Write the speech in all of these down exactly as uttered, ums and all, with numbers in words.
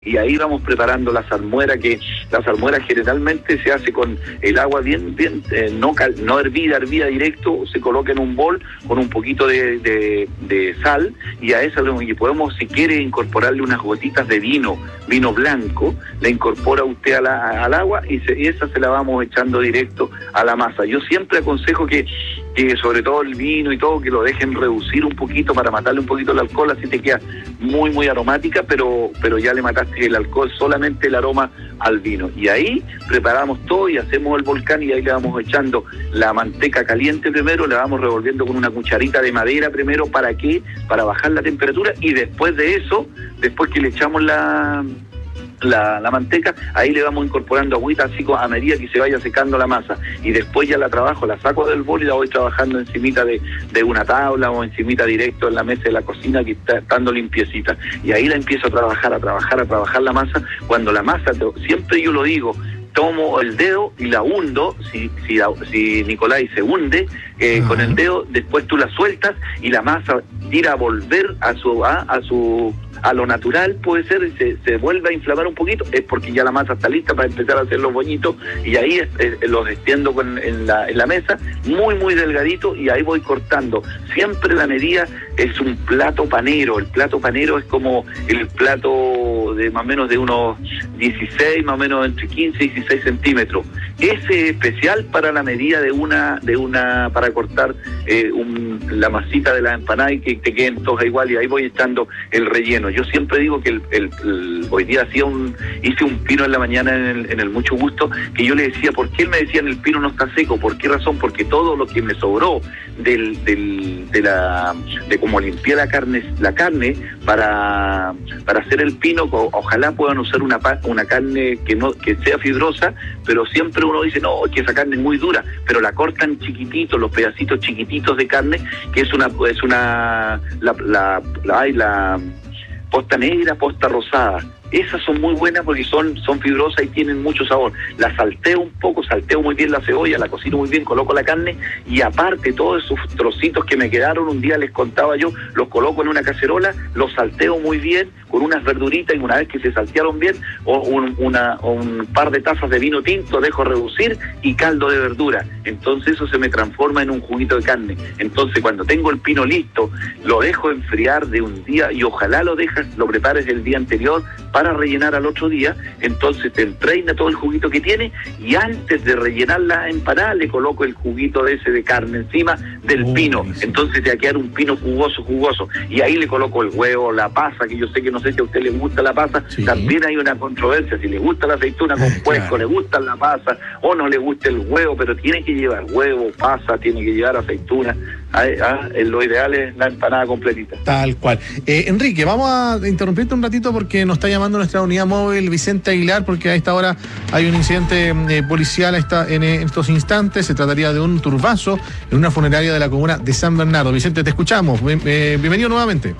Y ahí vamos preparando la salmuera, que la salmuera generalmente se hace con el agua bien, bien eh, no, cal, no hervida, hervida directo, se coloca en un bol con un poquito de, de, de sal, y a eso y podemos, si quiere, incorporarle unas gotitas de vino, vino blanco, la incorpora usted a la, al agua y, se, y esa se la vamos echando directo a la masa. Yo siempre aconsejo que que sobre todo el vino y todo, que lo dejen reducir un poquito para matarle un poquito el alcohol, así te queda muy muy aromática, pero pero ya le mataste el alcohol, solamente el aroma al vino. Y ahí preparamos todo y hacemos el volcán, y ahí le vamos echando la manteca caliente primero, la vamos revolviendo con una cucharita de madera primero. ¿Para qué? Para bajar la temperatura, y después de eso, después que le echamos la... La, la manteca, ahí le vamos incorporando agüita así a medida que se vaya secando la masa, y después ya la trabajo, la saco del bol y la voy trabajando encimita de, de una tabla o encimita directo en la mesa de la cocina, que está estando limpiecita, y ahí la empiezo a trabajar, a trabajar, a trabajar la masa. Cuando la masa, siempre yo lo digo, tomo el dedo y la hundo, si si, si Nicolai se hunde eh, con el dedo, después tú la sueltas y la masa tira a volver a su a, a su a lo natural, puede ser, y se, se vuelve a inflamar un poquito, es porque ya la masa está lista para empezar a hacer los boñitos, y ahí es, es, los extiendo con, en, la, en la mesa, muy muy delgadito, y ahí voy cortando. Siempre la medida es un plato panero. El plato panero es como el plato de más o menos de unos dieciséis, más o menos entre quince y dieciséis centímetros. Ese es especial para la medida de una, de una para cortar eh, un, la masita de la empanada y que te queden todas igual, y ahí voy echando el relleno. Yo siempre digo que el, el, el, hoy día hacía un, hice un pino en la mañana en el, en el Mucho Gusto, que yo le decía, ¿por qué él me decía el pino no está seco? ¿Por qué razón? Porque todo lo que me sobró del, del, de la, de cómo limpié la carne, la carne para, para hacer el pino, ojalá puedan usar una, una carne que no, que sea fibrosa, pero siempre uno dice, no, es que esa carne es muy dura, pero la cortan chiquititos, los pedacitos chiquititos de carne, que es una, es una, la, la, la, la, la posta negra, posta rosada. Esas son muy buenas porque son, son fibrosas y tienen mucho sabor. La salteo un poco, salteo muy bien la cebolla, la cocino muy bien, coloco la carne, y aparte todos esos trocitos que me quedaron, un día les contaba yo, los coloco en una cacerola, los salteo muy bien con unas verduritas, y una vez que se saltearon bien, o un, una, o un par de tazas de vino tinto dejo reducir, y caldo de verdura. Entonces eso se me transforma en un juguito de carne. Entonces cuando tengo el pino listo, lo dejo enfriar de un día, y ojalá lo dejas, lo prepares el día anterior para rellenar al otro día. Entonces te entraina todo el juguito que tiene, y antes de rellenar la empanada le coloco el juguito de ese de carne encima del oh, pino. Buenísimo. Entonces te va a quedar un pino jugoso, jugoso, y ahí le coloco el huevo, la pasa, que yo sé que no sé si a usted le gusta la pasa, sí. También hay una controversia, si le gusta la aceituna con puerco, claro. Le gusta la pasa, o no le gusta el huevo, pero tiene que llevar huevo, pasa, tiene que llevar aceituna. Ah, ah, lo ideal es la empanada completita. Tal cual. Eh, Enrique, vamos a interrumpirte un ratito porque nos está llamando nuestra unidad móvil Vicente Aguilar, porque a esta hora hay un incidente eh, policial esta, en, en estos instantes. Se trataría de un turbazo en una funeraria de la comuna de San Bernardo. Vicente, te escuchamos. Eh, bienvenido nuevamente.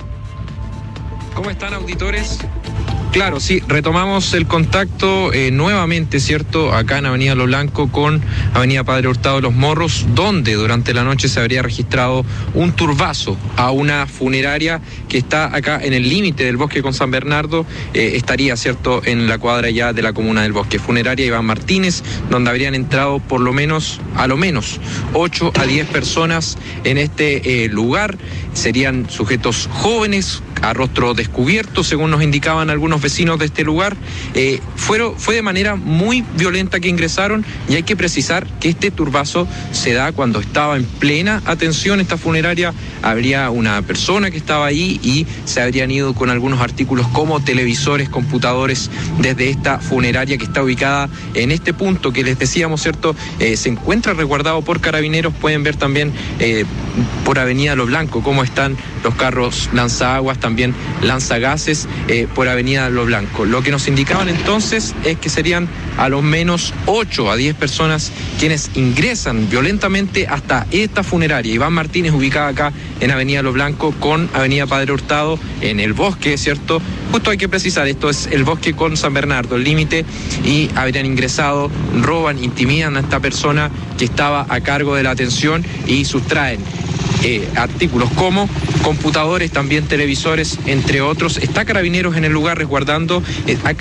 ¿Cómo están, auditores? Claro, sí, retomamos el contacto eh, nuevamente, ¿cierto? Acá en Avenida Lo Blanco con Avenida Padre Hurtado de los Morros, donde durante la noche se habría registrado un turbazo a una funeraria que está acá en el límite del bosque con San Bernardo, eh, estaría, ¿cierto?, en la cuadra ya de la comuna del Bosque. Funeraria Iván Martínez, donde habrían entrado por lo menos, a lo menos, ocho a diez personas en este eh, lugar. Serían sujetos jóvenes, a rostro descubierto, según nos indicaban algunos vecinos de este lugar. Eh, fueron, fue de manera muy violenta que ingresaron, y hay que precisar que este turbazo se da cuando estaba en plena atención esta funeraria. Habría una persona que estaba ahí y se habrían ido con algunos artículos como televisores, computadores, desde esta funeraria que está ubicada en este punto que les decíamos, ¿cierto? Eh, se encuentra resguardado por carabineros. Pueden ver también eh, por Avenida Lo Blanco cómo están los carros lanzaguas, también lanzagases eh, por Avenida Lo Blanco. Lo que nos indicaban entonces es que serían a lo menos ocho a diez personas quienes ingresan violentamente hasta esta funeraria Iván Martínez, ubicada acá en Avenida Lo Blanco con Avenida Padre Hurtado, en el bosque, ¿cierto? Justo hay que precisar, esto es el bosque con San Bernardo, el límite, y habrían ingresado, roban, intimidan a esta persona que estaba a cargo de la atención y sustraen eh, artículos como computadores, también televisores, entre otros. Está Carabineros en el lugar resguardando. Eh, hay